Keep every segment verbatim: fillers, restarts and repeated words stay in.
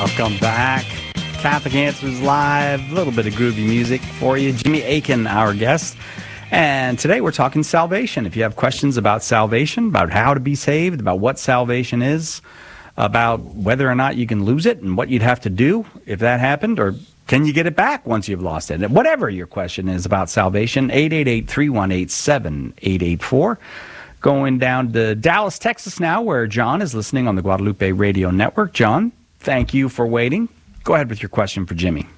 Welcome back. Catholic Answers Live, a little bit of groovy music for you. Jimmy Akin, our guest. And today we're talking salvation. If you have questions about salvation, about how to be saved, about what salvation is, about whether or not you can lose it and what you'd have to do if that happened, or can you get it back once you've lost it? Whatever your question is about salvation, eight eight eight, three one eight, seven eight eight four. Going down to Dallas, Texas now, where John is listening on the Guadalupe Radio Network. John, thank you for waiting. Go ahead with your question for Jimmy.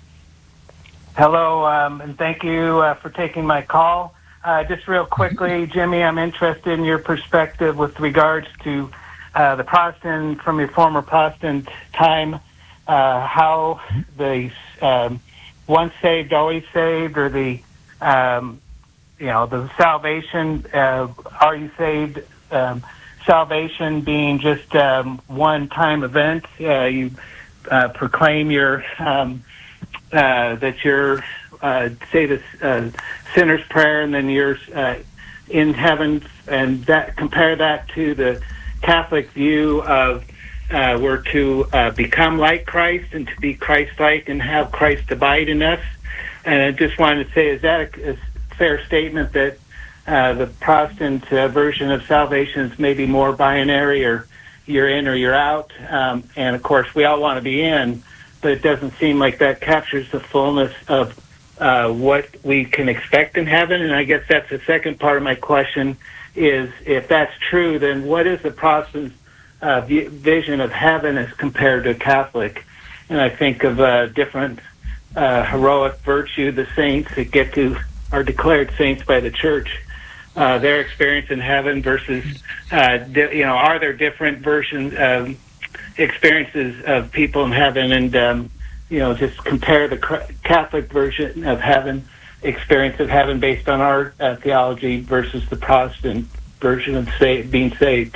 Hello, um, and thank you uh, for taking my call. Uh, just real quickly, Jimmy, I'm interested in your perspective with regards to uh, the Protestant, from your former Protestant time, uh, how the um, once saved, always saved, or the, um, you know, the salvation, uh, are you saved, um, salvation being just um, one-time event. Uh, you uh, proclaim your... Um, Uh, that you're, uh, say the uh, sinner's prayer, and then you're uh, in heaven, and that compare that to the Catholic view of uh, we're to uh, become like Christ and to be Christ-like and have Christ abide in us. And I just wanted to say, is that a, a fair statement that uh, the Protestant uh, version of salvation is maybe more binary, or you're in or you're out? Um, and of course, we all want to be in, but it doesn't seem like that captures the fullness of uh, what we can expect in heaven. And I guess that's the second part of my question, is if that's true, then what is the Protestant uh, vision of heaven as compared to Catholic? And I think of uh, different uh, heroic virtue, the saints that get to are declared saints by the Church, uh, their experience in heaven versus, uh, di- you know, are there different versions of experiences of people in heaven, and um, you know, just compare the Catholic version of heaven, experience of heaven based on our uh, theology versus the Protestant version of sa- being saved.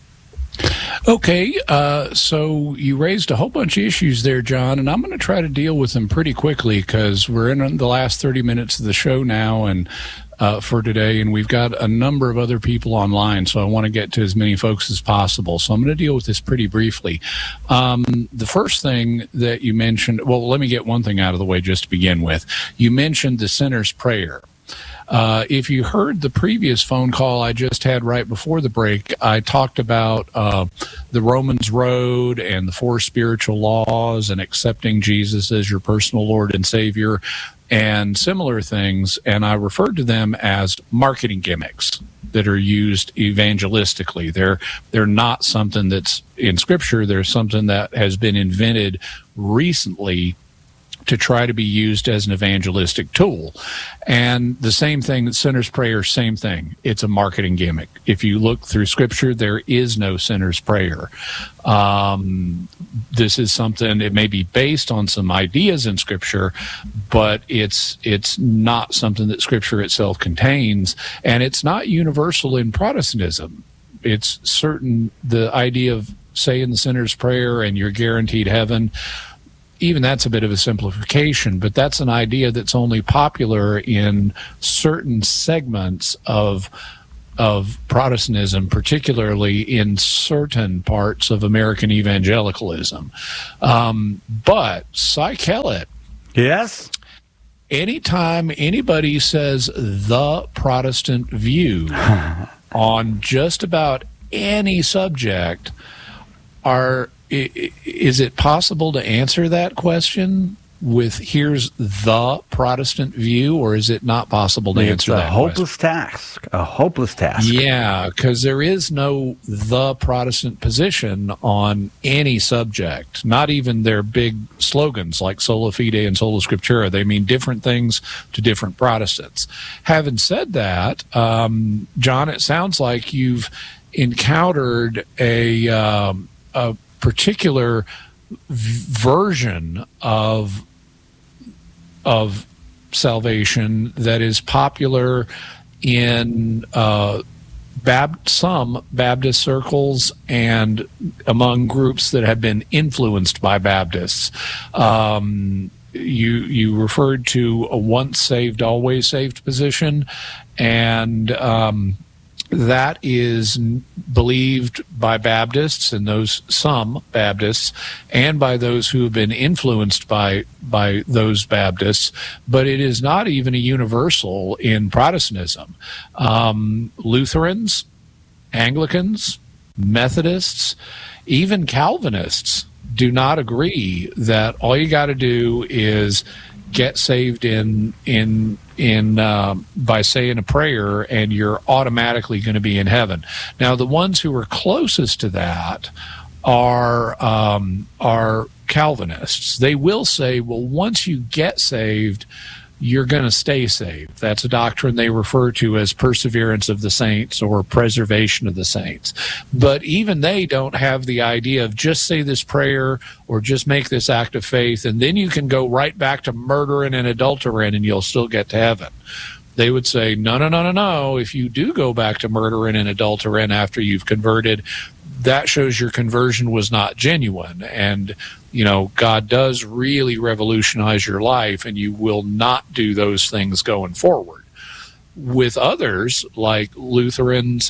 Okay, uh, so you raised a whole bunch of issues there, John, and I'm going to try to deal with them pretty quickly because we're in the last thirty minutes of the show now, and uh, for today, and we've got a number of other people online, so I want to get to as many folks as possible. So I'm going to deal with this pretty briefly. Um, the first thing that you mentioned, well, let me get one thing out of the way just to begin with. You mentioned the sinner's prayer. Uh, if you heard the previous phone call I just had right before the break, I talked about uh, the Romans Road and the four spiritual laws and accepting Jesus as your personal Lord and Savior and similar things, and I referred to them as marketing gimmicks that are used evangelistically. They're they're not something that's in Scripture. They're something that has been invented recently to try to be used as an evangelistic tool. And the same thing, that sinner's prayer, same thing. It's a marketing gimmick. If you look through Scripture, there is no sinner's prayer. Um, this is something, it may be based on some ideas in Scripture, but it's it's not something that Scripture itself contains, and it's not universal in Protestantism. It's certain, the idea of saying the sinner's prayer and you're guaranteed heaven, even that's a bit of a simplification, but that's an idea that's only popular in certain segments of of Protestantism, particularly in certain parts of American evangelicalism. Um, but Cy Kellett, yes, anytime anybody says the Protestant view on just about any subject, are is it possible to answer that question with here's the Protestant view, or is it not possible to it's answer a that hopeless question? task, a hopeless task. Yeah, because there is no the Protestant position on any subject, not even their big slogans like Sola Fide and Sola Scriptura. They mean different things to different Protestants. Having said that, um, John, it sounds like you've encountered a, um, a particular v- version of of salvation that is popular in uh, Bab- some Baptist circles and among groups that have been influenced by Baptists. Um, you you referred to a once saved, always saved position, and um, that is believed by Baptists and those some Baptists and by those who have been influenced by by those Baptists, but it is not even a universal in Protestantism. Um, Lutherans, Anglicans, Methodists, even Calvinists do not agree that all you got to do is get saved in in in uh, by saying a prayer and you're automatically going to be in heaven. Now, the ones who are closest to that are um, are Calvinists. They will say, well, once you get saved, you're going to stay saved. That's a doctrine they refer to as perseverance of the saints or preservation of the saints. But even they don't have the idea of just say this prayer or just make this act of faith, and then you can go right back to murdering and adultering and you'll still get to heaven. They would say, no, no, no, no, no. If you do go back to murdering and adultering after you've converted, that shows your conversion was not genuine. And, you know, God does really revolutionize your life, and you will not do those things going forward. With others, like Lutherans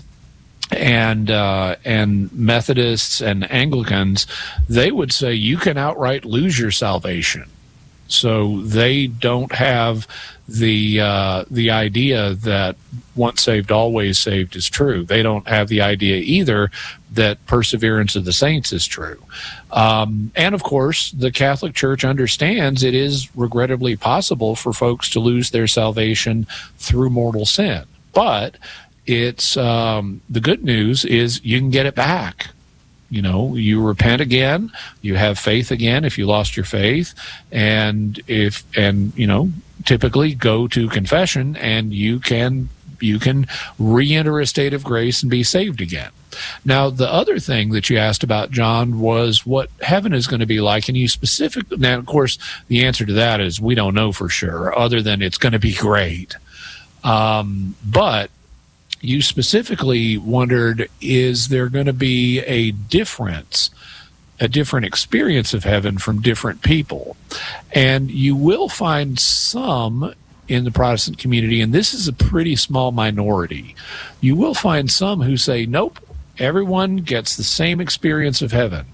and uh, and Methodists and Anglicans, they would say you can outright lose your salvation. So they don't have the uh, the idea that once saved, always saved is true. They don't have the idea either that perseverance of the saints is true. Um, and, of course, the Catholic Church understands it is regrettably possible for folks to lose their salvation through mortal sin. But it's um, the good news is you can get it back. You know, you repent again, you have faith again if you lost your faith, and if and you know, typically go to confession, and you can you can re-enter a state of grace and be saved again. Now, the other thing that you asked about, John, was what heaven is going to be like, and you specifically. Now, of course, the answer to that is we don't know for sure, other than it's going to be great. Um, but you specifically wondered, is there going to be a difference, a different experience of heaven from different people? And you will find some in the Protestant community, and this is a pretty small minority. You will find some who say, nope, everyone gets the same experience of heaven.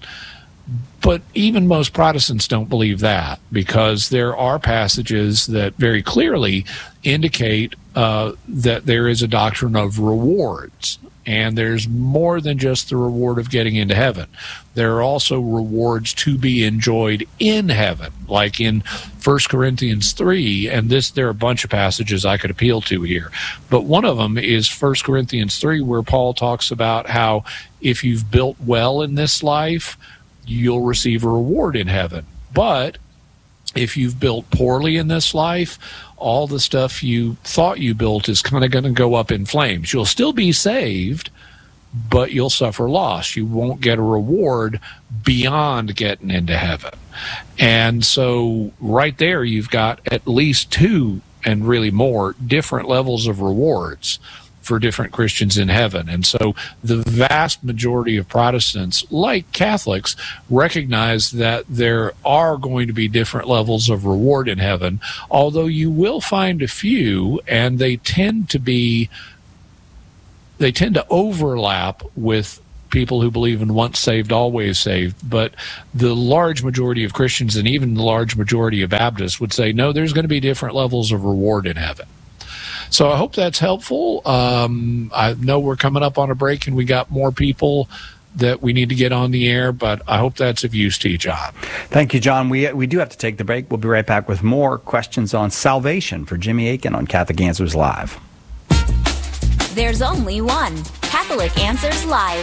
But even most Protestants don't believe that, because there are passages that very clearly indicate uh, that there is a doctrine of rewards, and there's more than just the reward of getting into heaven. There are also rewards to be enjoyed in heaven, like in First Corinthians three, and this there are a bunch of passages I could appeal to here. But one of them is First Corinthians three, where Paul talks about how if you've built well in this life, you'll receive a reward in heaven. But if you've built poorly in this life, all the stuff you thought you built is kind of going to go up in flames. You'll still be saved, but you'll suffer loss. You won't get a reward beyond getting into heaven. And so right there, you've got at least two, and really more, different levels of rewards for different Christians in heaven. And so the vast majority of Protestants, like Catholics, recognize that there are going to be different levels of reward in heaven, although you will find a few, and they tend to be, they tend to overlap with people who believe in once saved, always saved. But the large majority of Christians, and even the large majority of Baptists, would say, no, there's going to be different levels of reward in heaven. So I hope that's helpful. Um, I know we're coming up on a break, and we got more people that we need to get on the air, but I hope that's of use to you, John. Thank you, John. We we do have to take the break. We'll be right back with more questions on salvation for Jimmy Akin on Catholic Answers Live. There's only one Catholic Answers Live.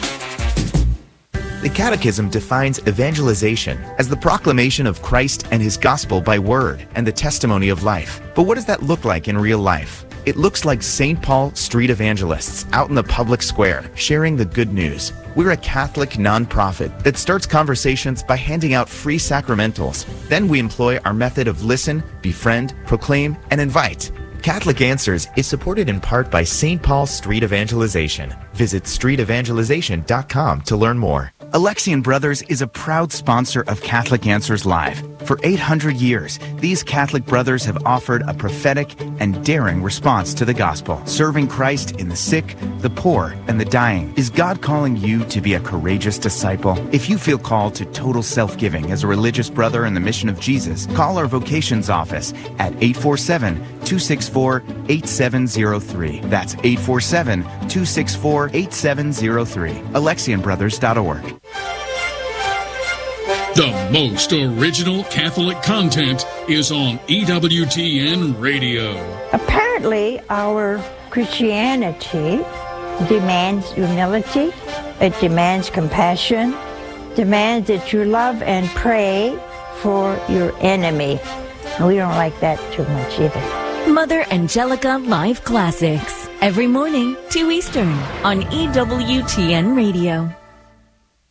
The Catechism defines evangelization as the proclamation of Christ and his gospel by word and the testimony of life. But what does that look like in real life? It looks like Saint Paul Street Evangelists out in the public square, sharing the good news. We're a Catholic nonprofit that starts conversations by handing out free sacramentals. Then we employ our method of listen, befriend, proclaim, and invite. Catholic Answers is supported in part by Saint Paul Street Evangelization. Visit street evangelization dot com to learn more. Alexian Brothers is a proud sponsor of Catholic Answers Live. For eight hundred years, these Catholic brothers have offered a prophetic, and daring response to the gospel, serving Christ in the sick, the poor, and the dying. Is God calling you to be a courageous disciple? If you feel called to total self-giving as a religious brother in the mission of Jesus, call our vocations office at eight four seven, two six four, eight seven zero three. That's eight four seven, two six four, eight seven zero three. Alexian Brothers dot org. The most original Catholic content is on E W T N Radio. Apparently, our Christianity demands humility, it demands compassion, demands that you love and pray for your enemy. And we don't like that too much either. Mother Angelica Live Classics. Every morning, two Eastern, on E W T N Radio.